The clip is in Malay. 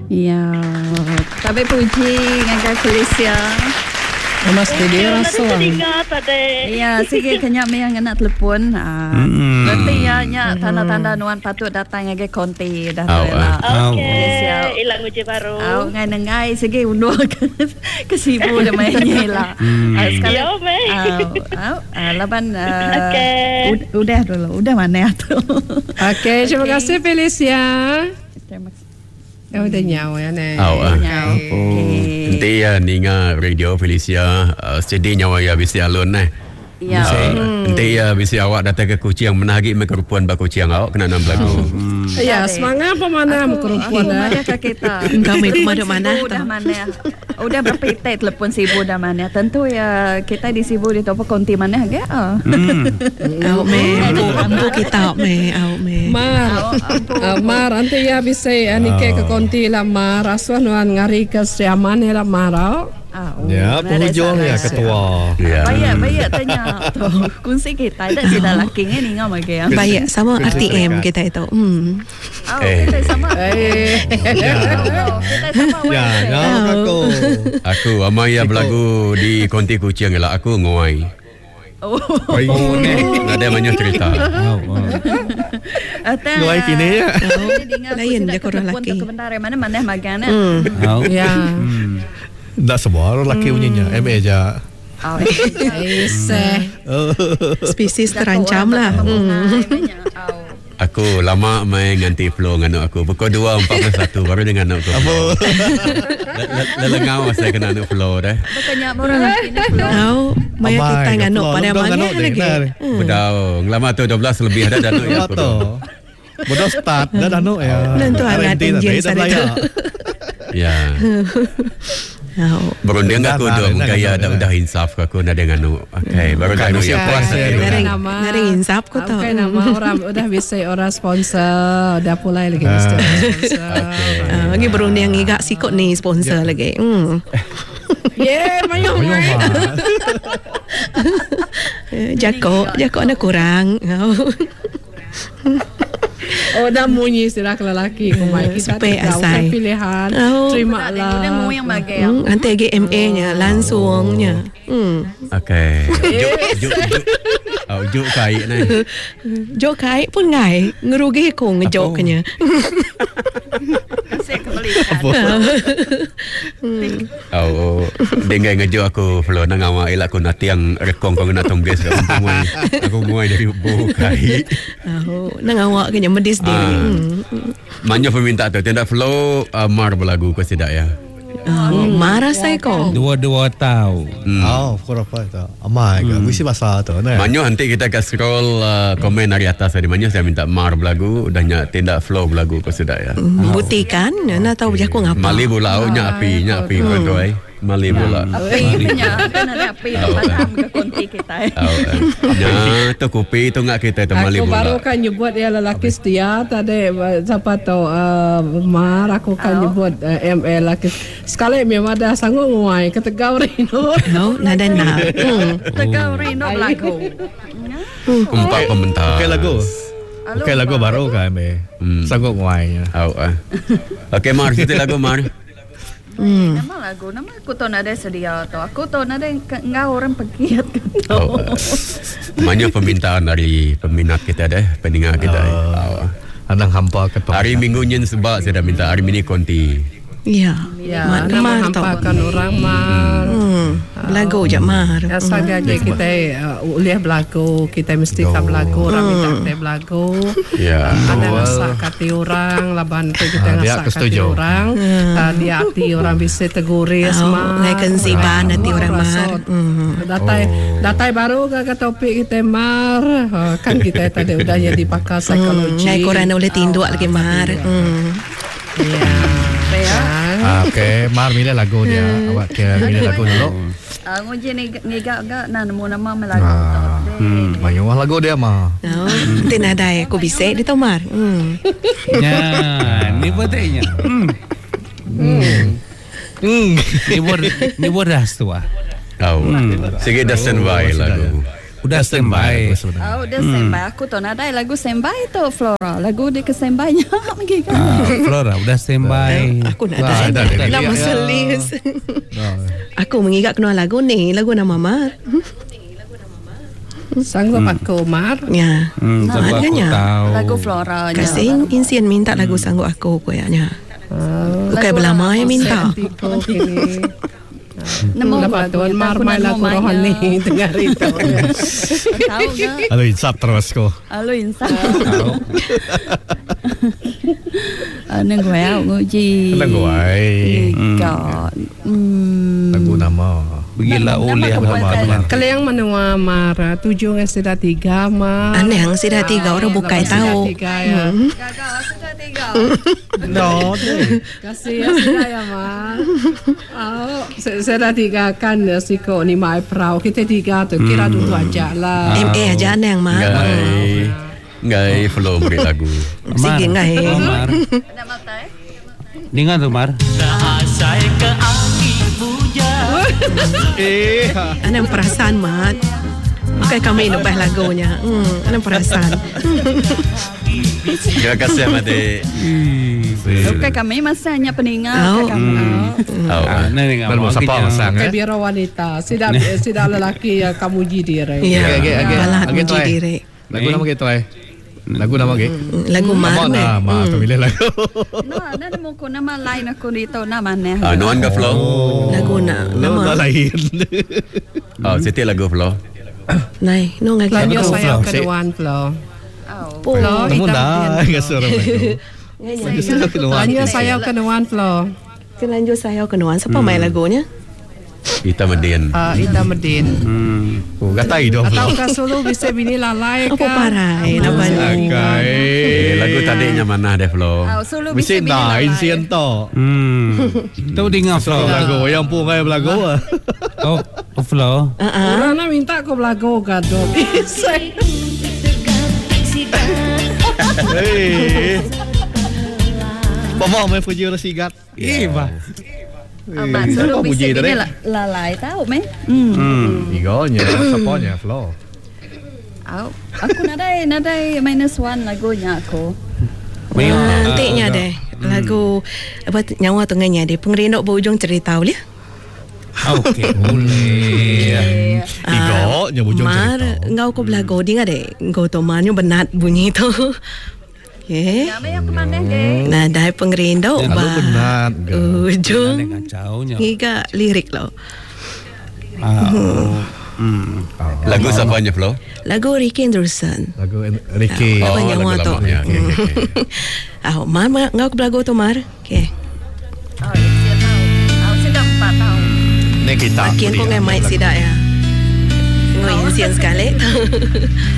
Ya, tapi puji dengan Felicia. Mas dia rasa. Ya, sige kanya may ang anak telepon. Nanti ya nya tanda-tanda nuan patut datang ngage konti dah lah. Okay, ilang uji baru. Ngai nengai sige undur ke sibu dah mainnya lah. Sekarang. Laban. Udah dulu. Udah mana tu? Okay, terima kasih Felicia. Terima kasih. Udah nyawa ya nih. Nanti ya ninga radio Felicia sedih nyawa ya bisi alun nih. Ya. Nanti ya bisi awak datang ke Kuching menagi mekerupuan bak Kuching awak kena 6 lagu. Ya, semangat pemana mekerupuan dah. Mana kita? Kami kemana mana? Udah mana? Udah berapa itai telepon sibu dah mana? Tentu ya kita di sibu di topo konti mana ke? Awak ambu kita awak Mar nanti ya bisa anike ke konti lah mar aswan nuan ngari ke siaman lah mar. Ya, penghujung ya ketua. Baik tanya tu. Kunci kita ada sudah laki ni ngam ke? Baik sama RTM kita itu. Kita sama. Kita sama. Ya, aku amaya belagu di konti Kuching lah aku ngoi. Ada banyak cerita. Ngoi kini ya. Lain dia korang laki. Kebentar mana magana. Ya. Tak semua orang lelaki punya MA je. Spesies terancam lah. Aku lama main nganti flow dengan aku. Pukul 2.41 baru dengan aku. Lelengau saya kena anak flow dah. Bukannya orang lelaki ni flow. Maya kita nganuk pada mana lagi. Bedau. Lama tu 12 lebih ada danuk ya aku tu. Bodoh start dah danuk ya. Tentu hangat enjin sana tu. Ya. Berunding aku dong gaya dah insaf aku nak dengan nu. Okay, baru dah ya puas. Ngari insaf ko tu. Okay, nama orang udah bisa orang sponsor, udah pulai lagi mesti sponsor. Lagi berunding ngigak sikot ni sponsor lagi. Mayo. Jako nak kurang. Dah munyi sila ke lelaki kita supaya pilihan terima lah nanti GMA nya langsungnya okay juk kait ni jok kait pun ngai ngerugi ko ngejoknya kasih kebalikan dengan ngejok aku flow nang awak elak aku nanti yang rekong kau nak tongges aku muai dari bukai nang awak kena medis dia. Mana peminta tu tidak flow mar berlagu kau tidak ya? Marah saya kau. 2 tahu. Kurang apa tu? Amai ke? Mesti bahasa tu. Mana nanti kita akan scroll komen dari atas tadi. Mana saya minta mar berlagu dan tidak flow berlagu kau tidak ya? Buktikan, nak tahu aku ngapa. Mali bulau api betul. Mali bola. Api punya kan ada api padam ke konti kita. Ya, tu kopi tu ngak kita tu mali bola. Aku baru kan nyebut ya lelaki setia tadi siapa tahu mar aku kan nyebut ML lelaki. Sekali memang ada sanggup nguai ke Tegau Rino. Nada nak. Tegau Rino lagu. Empat komentar. Okey lagu baru kan sanggup nguai. Okey Mar, kita lagu Mar. Nama aku tahu nada sedia tu. Aku tahu nada enggak orang pegiat tu. Banyak permintaan dari peminat kita deh, pendengar kita. Anang hampa ke hari Minggu nyen sebab saya dah minta hari ini konti. Ya. Mar hampakan orang mar. Belagu je mar. Asal kita uliah belagu, kita mesti kan belagu, orang minta kita belagu. Ya. Ada nasak kati orang, laban tu kita nasak kati orang. Dia arti orang bisa teguris mar. Ngaikan siban nanti orang mar. Datai baru ke topik kita mar. Kan kita tadi udah jadi pakar psikologi. Ngai korang boleh tinduk lagi mar. Ya. Okey, Mar milih lagu dia. Awak kira milih lagu dulu. Nguji ni ngigak nemu nama melagu. Banyak lagu dia mah. Nanti nada aku bisa di Tomar. Ya, ni betulnya. Ni bodas tu ah. Sikit dah standby lagu. Udah standby. Udah standby. Aku tu nadai lagu standby tu Flora. Lagu dia ke standby-nya lagi kan. Flora udah standby. Aku nak ada nama selis. Aku mengingat kenal lagu ni, lagu nama Mar. Sanggup aku Mar. Ya. Lagu aku tahu. Lagu Flora. Kasih Insian minta lagu sanggup aku kayaknya. Bukan belama yang minta. Lepas tuan Mar main lagu rohani dengar itu. Tahu ke? Halo insap terus ko. Alo insaf. Ano gue nguji. Lagu ai. Lagu nama. Begila oleh Mar. Kalau yang menua Mar 7 dengan sudah 3 Mar. Aneh yang sudah 3 orang bukai tahu. Gagal sudah 3. No. Kasih ya sudah ya Mar. Sudah 3 kan siko ni mai perahu kita 3 tu kira dulu aja lah. MA aja aneh yang Mar. Ngai flow beri lagu. Sige ngai. Mar. Ada mata Dengar tu Mar. Aneh perasaan Mat. Bukan kami nubah lagunya. Aneh perasaan. Terima kasih Made. Bukan kami masih hanya peninggal kami. Belum siapa pasang Kayak biar wanita. Sudah lelaki ya kamu jidire. Ya. Balat muji diri. Lagu nama kita Lagu nama ke? Lagu Mar. Nama tu pilih lagu. Nada mo ko nama lain ako dito naman eh. Nuan ka flow? Lagu nama. Lain. Siti lagu flow. Nai, no ngaki. Lanjut saya kedua Flo. Flo. Namun dah suara lagu. Lanjut saya kedua Flo. Lanjut saya kenuan. Siapa main lagunya? Ita Medin. Ita Medin. Gatai dong. Atau ke Solo bisa bini lalai Apa parai? Lagu tadinya mana deh flow? Solo Bisa dah insien to. Tahu dengar flow lagu yang pungai lagu. Oh, flow. Orang nak minta kau belagu kado. Hei. Bawa main puji orang sigat. Bah. Solo bisa bini lalai tahu meh. Igonya, sapanya flow. Aku nadai -1 lagunya aku. Nantinya deh lagu apa nyawa tengahnya deh pengerindok berujung cerita boleh? Okey, boleh. Igonya berujung Mar, cerita. ngau ko belago dengar deh. Ngau to manyo benat bunyi tu. Okay. Nama yang kemana ke? Nah, dah pengerindok Lalu benat. ujung. Hingga lirik lo. Lagu siapanya flow? Lagu Ricky Anderson. Lagu Ricky. Apa nyawa lagu tu? lamanya. Mar ngau ko belago tu Mar. Okay. Saya tahu. Sudah 4 tahun. Ni kita. Makin ko ngai mai sidak ya. Ngoy sian sekali.